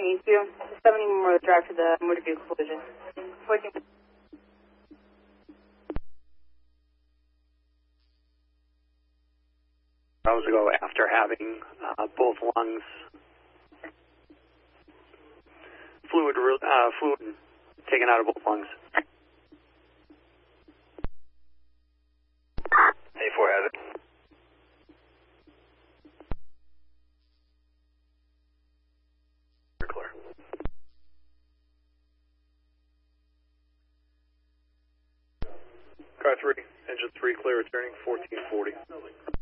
22, 70 Memorial Drive for the motor vehicle collision. 14. Hours ago, after having both lungs fluid taken out of both lungs. A4 has it. Clear. Car 3, engine 3 clear, returning 1440.